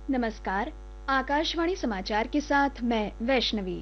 नमस्कार। आकाशवाणी समाचार के साथ मैं वैष्णवी।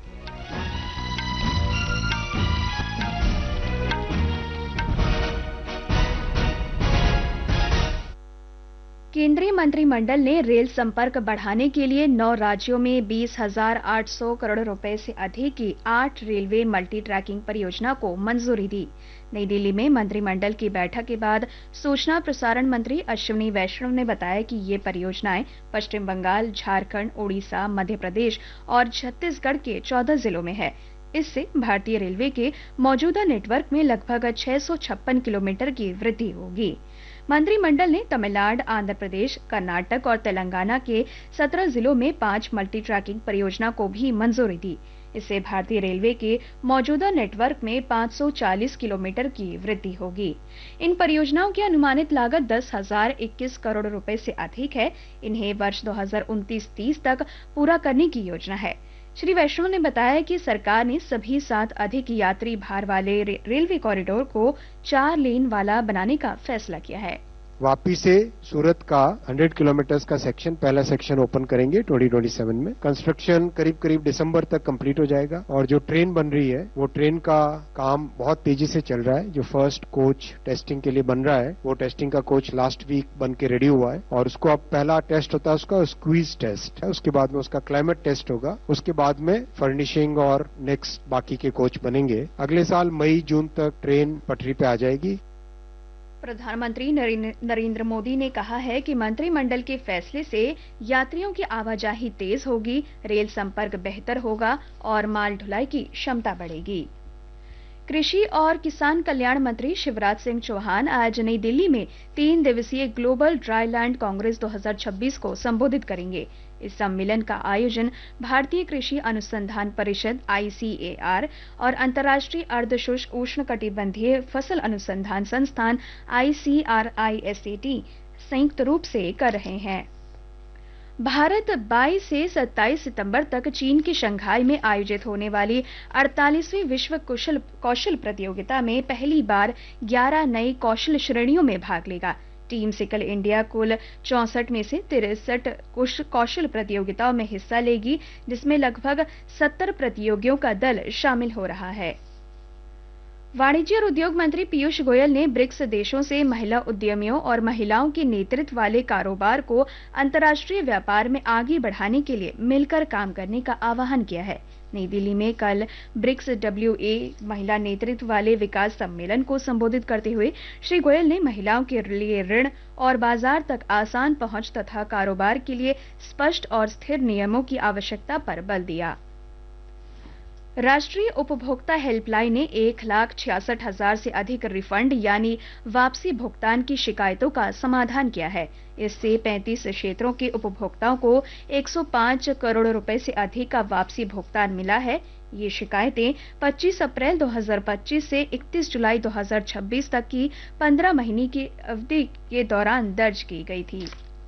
केंद्रीय मंत्रिमंडल ने रेल संपर्क बढ़ाने के लिए 9 राज्यों में 20,800 करोड़ रुपए से अधिक की 8 रेलवे मल्टी ट्रैकिंग परियोजना को मंजूरी दी। नई दिल्ली में मंत्रिमंडल की बैठक के बाद सूचना प्रसारण मंत्री अश्विनी वैष्णव ने बताया कि ये परियोजनाएं पश्चिम बंगाल, झारखंड, ओडिशा, मध्य प्रदेश और छत्तीसगढ़ के 14 जिलों में है। इससे भारतीय रेलवे के मौजूदा नेटवर्क में लगभग 656 किलोमीटर की वृद्धि होगी। मंत्रिमंडल ने तमिलनाडु, आंध्र प्रदेश, कर्नाटक और तेलंगाना के 17 जिलों में 5 मल्टी ट्रैकिंग परियोजना को भी मंजूरी दी। इससे भारतीय रेलवे के मौजूदा नेटवर्क में 540 किलोमीटर की वृद्धि होगी। इन परियोजनाओं की अनुमानित लागत 10,021 करोड़ रुपए से अधिक है। इन्हें वर्ष 2029-30 तक पूरा करने की योजना है। श्री वैष्णव ने बताया कि सरकार ने सभी 7 अधिक यात्री भार वाले रेलवे कॉरिडोर को 4 लेन वाला बनाने का फैसला किया है। वापी से सूरत का 100 किलोमीटर्स का सेक्शन, पहला सेक्शन ओपन करेंगे 2027 में। कंस्ट्रक्शन करीब दिसंबर तक कंप्लीट हो जाएगा और जो ट्रेन बन रही है वो ट्रेन का काम बहुत तेजी से चल रहा है। जो फर्स्ट कोच टेस्टिंग के लिए बन रहा है वो टेस्टिंग का कोच लास्ट वीक बन के रेडी हुआ है और उसको अब पहला टेस्ट होता है उसका स्क्वीज टेस्ट है। उसके बाद में उसका क्लाइमेट टेस्ट होगा। उसके बाद में फर्निशिंग और नेक्स्ट बाकी के कोच बनेंगे। अगले साल मई जून तक ट्रेन पटरी पे आ जाएगी। प्रधानमंत्री नरेंद्र मोदी ने कहा है कि मंत्रिमंडल के फैसले से यात्रियों की आवाजाही तेज होगी, रेल संपर्क बेहतर होगा और माल ढुलाई की क्षमता बढ़ेगी। कृषि और किसान कल्याण मंत्री शिवराज सिंह चौहान आज नई दिल्ली में 3 दिवसीय ग्लोबल ड्राई लैंड कांग्रेस 2026 को संबोधित करेंगे। इस सम्मेलन का आयोजन भारतीय कृषि अनुसंधान परिषद ICAR और अंतर्राष्ट्रीय अर्धशुष्क उष्णकटिबंधीय फसल अनुसंधान संस्थान ICRISAT संयुक्त रूप से कर रहे हैं। भारत 22 से 27 सितंबर तक चीन की शंघाई में आयोजित होने वाली 48वीं विश्व कौशल प्रतियोगिता में पहली बार 11 नई कौशल श्रेणियों में भाग लेगा। टीम सिकल इंडिया कुल 64 में से 63 कौशल प्रतियोगिताओं में हिस्सा लेगी, जिसमें लगभग 70 प्रतियोगियों का दल शामिल हो रहा है। वाणिज्य और उद्योग मंत्री पीयूष गोयल ने ब्रिक्स देशों से महिला उद्यमियों और महिलाओं के नेतृत्व वाले कारोबार को अंतर्राष्ट्रीय व्यापार में आगे बढ़ाने के लिए मिलकर काम करने का आह्वान किया है। नई दिल्ली में कल ब्रिक्स WA महिला नेतृत्व वाले विकास सम्मेलन को संबोधित करते हुए श्री गोयल ने महिलाओं के लिए ऋण और बाजार तक आसान पहुंच तथा कारोबार के लिए स्पष्ट और स्थिर नियमों की आवश्यकता पर बल दिया। राष्ट्रीय उपभोक्ता हेल्पलाइन ने 1,66,000 से अधिक रिफंड यानी वापसी भुगतान की शिकायतों का समाधान किया है। इससे 35 क्षेत्रों के उपभोक्ताओं को 105 करोड़ रुपए से अधिक का वापसी भुगतान मिला है। ये शिकायतें 25 अप्रैल 2025 से 31 जुलाई 2026 तक की 15 महीने की अवधि के दौरान दर्ज की गई थी।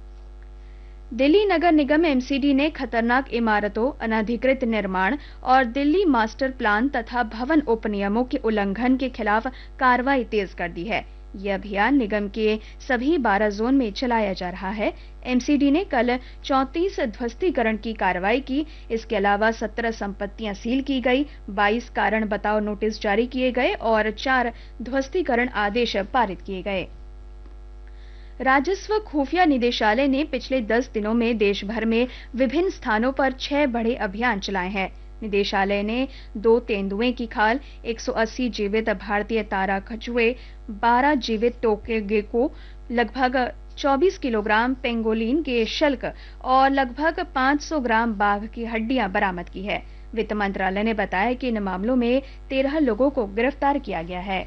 दिल्ली नगर निगम MCD ने खतरनाक इमारतों, अनधिकृत निर्माण और दिल्ली मास्टर प्लान तथा भवन उपनियमों के उल्लंघन के खिलाफ कार्रवाई तेज कर दी है। यह अभियान निगम के सभी 12 जोन में चलाया जा रहा है। MCD ने कल 34 ध्वस्तीकरण की कार्रवाई की। इसके अलावा 17 संपत्तियां सील की गई, 22 कारण बताओ नोटिस जारी किए गए और 4 ध्वस्तीकरण आदेश पारित किए गए। राजस्व खुफिया निदेशालय ने पिछले 10 दिनों में देश भर में विभिन्न स्थानों पर 6 बड़े अभियान चलाए हैं। निदेशालय ने 2 तेंदुए की खाल, 180 जीवित भारतीय तारा कछुए, 12 जीवित टोके गेको, लगभग 24 किलोग्राम पेंगोलिन के शल्क और लगभग 500 ग्राम बाघ की हड्डियां बरामद की है। वित्त मंत्रालय ने बताया कि इन मामलों में 13 लोगों को गिरफ्तार किया गया है।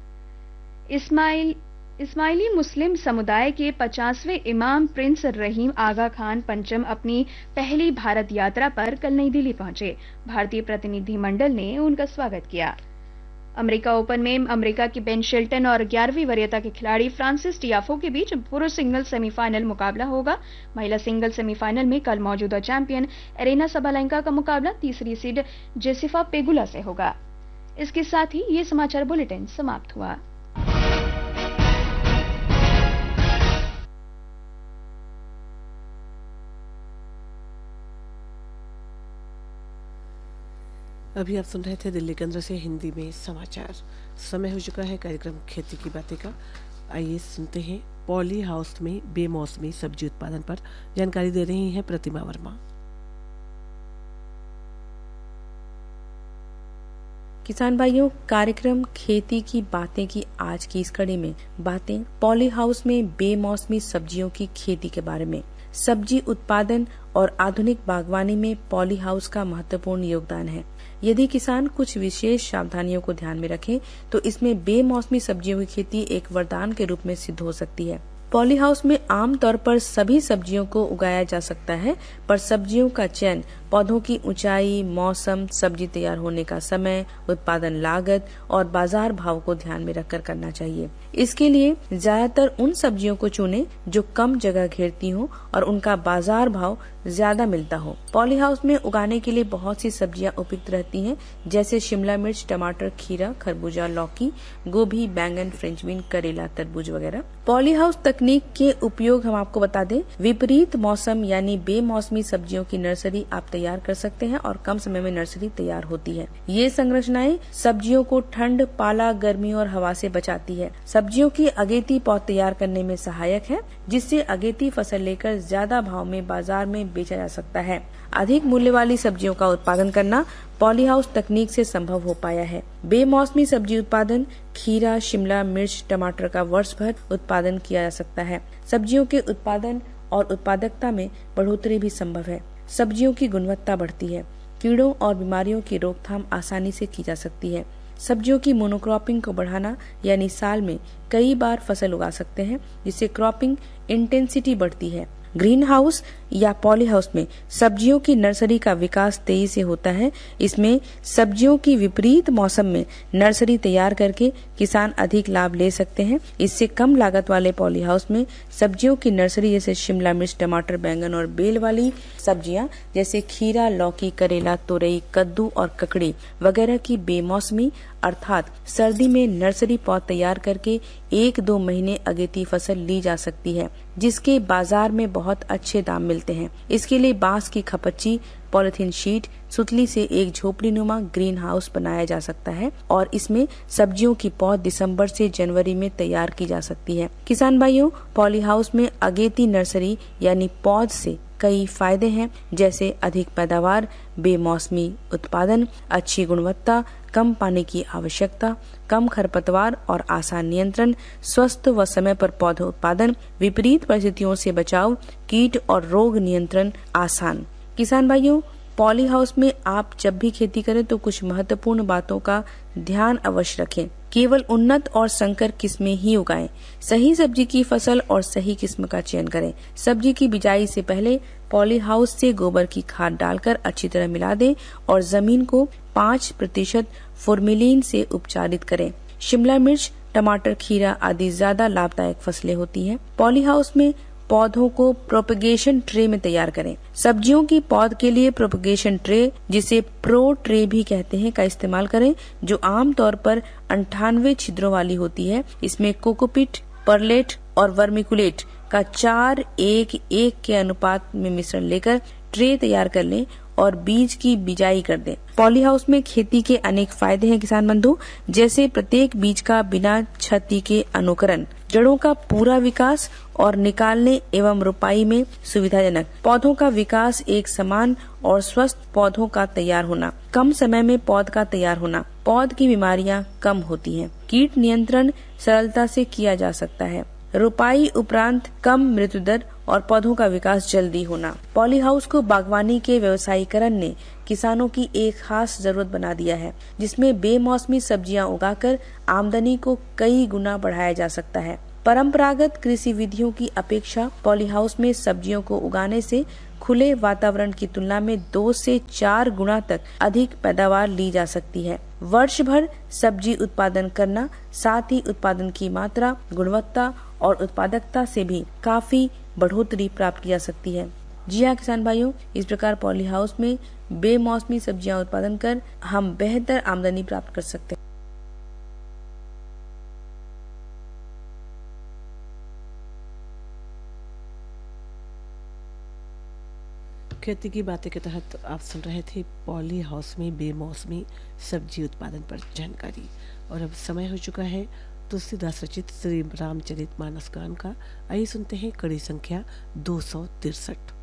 इस्माइली मुस्लिम समुदाय के 50वें इमाम प्रिंस रहीम आगा खान पंचम अपनी पहली भारत यात्रा पर कल नई दिल्ली पहुंचे। भारतीय प्रतिनिधिमंडल ने उनका स्वागत किया। अमेरिका ओपन में अमेरिका की बेन शेल्टन और 11वीं वरीयता के खिलाड़ी फ्रांसिस टियाफो के बीच पुरुष सिंगल सेमीफाइनल मुकाबला होगा। महिला सिंगल सेमीफाइनल में कल मौजूदा चैंपियन एरेना सबालेंका का मुकाबला तीसरी सीड जेसिफा पेगुला से होगा। इसके साथ ही ये समाचार बुलेटिन समाप्त हुआ। अभी आप सुन रहे थे दिल्ली केंद्र से हिंदी में समाचार। समय हो चुका है कार्यक्रम खेती की बातें का। आइए सुनते हैं पॉली हाउस में बेमौसमी सब्जी उत्पादन पर जानकारी दे रही हैं प्रतिमा वर्मा। किसान भाइयों, कार्यक्रम खेती की बातें की आज की इस कड़ी में बातें पॉली हाउस में बेमौसमी सब्जियों की खेती के बारे में। सब्जी उत्पादन और आधुनिक बागवानी में पॉली हाउस का महत्वपूर्ण योगदान है। यदि किसान कुछ विशेष सावधानियों को ध्यान में रखें तो इसमें बेमौसमी सब्जियों की खेती एक वरदान के रूप में सिद्ध हो सकती है। पॉली हाउस में आमतौर पर सभी सब्जियों को उगाया जा सकता है, पर सब्जियों का चयन पौधों की ऊंचाई, मौसम, सब्जी तैयार होने का समय, उत्पादन लागत और बाजार भाव को ध्यान में रखकर करना चाहिए। इसके लिए ज्यादातर उन सब्जियों को चुनें जो कम जगह घेरती हो और उनका बाजार भाव ज्यादा मिलता हो। पॉली हाउस में उगाने के लिए बहुत सी सब्जियां उपयुक्त रहती हैं, जैसे शिमला मिर्च, टमाटर, खीरा, खरबूजा, लौकी, गोभी, बैंगन, फ्रेंच बीन, करेला, तरबूज वगैरह। पॉली हाउस तकनीक के उपयोग हम आपको बता दें, विपरीत मौसम यानी बेमौसमी सब्जियों की नर्सरी आप तैयार कर सकते हैं और कम समय में नर्सरी तैयार होती है। ये संरचनाएं सब्जियों को ठंड, पाला, गर्मी और हवा से बचाती है। सब्जियों की अगेती पौध तैयार करने में सहायक है, जिससे अगेती फसल लेकर ज्यादा भाव में बाजार में बेचा जा सकता है। अधिक मूल्य वाली सब्जियों का उत्पादन करना पॉली हाउस तकनीक से संभव हो पाया है। बेमौसमी सब्जी उत्पादन खीरा, शिमला मिर्च, टमाटर का वर्ष भर उत्पादन किया जा सकता है। सब्जियों के उत्पादन और उत्पादकता में बढ़ोतरी भी संभव है। सब्जियों की गुणवत्ता बढ़ती है। कीड़ों और बीमारियों की रोकथाम आसानी से की जा सकती है। सब्जियों की मोनोक्रॉपिंग को बढ़ाना यानी साल में कई बार फसल उगा सकते हैं, जिससे क्रॉपिंग इंटेंसिटी बढ़ती है। ग्रीन हाउस या पॉली हाउस में सब्जियों की नर्सरी का विकास तेजी से होता है। इसमें सब्जियों की विपरीत मौसम में नर्सरी तैयार करके किसान अधिक लाभ ले सकते हैं। इससे कम लागत वाले पॉली हाउस में सब्जियों की नर्सरी जैसे शिमला मिर्च, टमाटर, बैंगन और बेल वाली सब्जियां जैसे खीरा, लौकी, करेला, तोरई, कद्दू और ककड़ी वगैरह की बेमौसमी अर्थात सर्दी में नर्सरी पौध तैयार करके 1-2 महीने अगेती फसल ली जा सकती है, जिसके बाजार में बहुत अच्छे दाम मिलते हैं। इसके लिए बांस की खपच्ची, पॉलिथीन शीट, सुतली से एक झोपड़ी नुमा ग्रीन हाउस बनाया जा सकता है और इसमें सब्जियों की पौध दिसंबर से जनवरी में तैयार की जा सकती है। किसान भाइयों, पॉली हाउस में अगेती नर्सरी यानी पौध से कई फायदे हैं, जैसे अधिक पैदावार, बेमौसमी उत्पादन, अच्छी गुणवत्ता, कम पानी की आवश्यकता, कम खरपतवार और आसान नियंत्रण, स्वस्थ व समय पर पौधा उत्पादन, विपरीत परिस्थितियों से बचाव, कीट और रोग नियंत्रण आसान। किसान भाइयों, पॉली हाउस में आप जब भी खेती करें तो कुछ महत्वपूर्ण बातों का ध्यान अवश्य रखें। केवल उन्नत और संकर किस्में ही उगाएं। सही सब्जी की फसल और सही किस्म का चयन करें। सब्जी की बिजाई से पहले पॉली हाउस से गोबर की खाद डालकर अच्छी तरह मिला दें और जमीन को 5% फॉर्मेलिन से उपचारित करें। शिमला मिर्च, टमाटर, खीरा आदि ज्यादा लाभदायक फसलें होती हैं। पॉली हाउस में पौधों को प्रोपगेशन ट्रे में तैयार करें। सब्जियों की पौध के लिए प्रोपगेशन ट्रे, जिसे प्रो ट्रे भी कहते हैं, का इस्तेमाल करें, जो आमतौर पर 98 छिद्रों वाली होती है। इसमें कोकोपीट, परलेट और वर्मिकुलेट का 4:1 के अनुपात में मिश्रण लेकर ट्रे तैयार कर लें और बीज की बिजाई कर दें। पॉली हाउस में खेती के अनेक फायदे हैं किसान बंधु, जैसे प्रत्येक बीज का बिना क्षति के अनुकरण, जड़ों का पूरा विकास और निकालने एवं रोपाई में सुविधाजनक, पौधों का विकास एक समान और स्वस्थ पौधों का तैयार होना, कम समय में पौध का तैयार होना, पौध की बीमारियां कम होती हैं, कीट नियंत्रण सरलता से किया जा सकता है, रोपाई उपरांत कम मृत्यु दर और पौधों का विकास जल्दी होना। पॉली हाउस को बागवानी के व्यवसायीकरण ने किसानों की एक खास जरूरत बना दिया है, जिसमें बेमौसमी सब्जियां उगाकर आमदनी को कई गुना बढ़ाया जा सकता है। परंपरागत कृषि विधियों की अपेक्षा पॉली हाउस में सब्जियों को उगाने से खुले वातावरण की तुलना में 2 से 4 गुना तक अधिक पैदावार ली जा सकती है। वर्ष भर सब्जी उत्पादन करना, साथ ही उत्पादन की मात्रा, गुणवत्ता और उत्पादकता से भी काफी बढ़ोतरी प्राप्त की जा सकती है। जी हाँ किसान भाइयों, इस प्रकार पॉली हाउस में बेमौसमी सब्जियां उत्पादन कर हम बेहतर आमदनी प्राप्त कर सकते हैं। खेती की बातें के तहत आप सुन रहे थे पॉली हाउस में बेमौसमी सब्जी उत्पादन पर जानकारी। और अब समय हो चुका है तुलसीदास रचित श्री रामचरित मानस गान का। आइए सुनते हैं कड़ी संख्या 263।